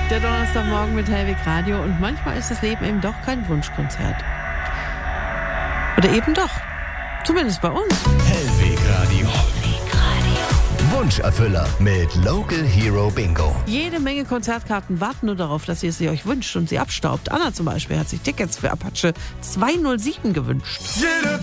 Der Donnerstagmorgen mit Hellwig Radio und manchmal ist das Leben eben doch kein Wunschkonzert. Oder eben doch. Zumindest bei uns. Hellwig Radio. Wunscherfüller mit Local Hero Bingo. Jede Menge Konzertkarten warten nur darauf, dass ihr sie euch wünscht und sie abstaubt. Anna zum Beispiel hat sich Tickets für Apache 207 gewünscht.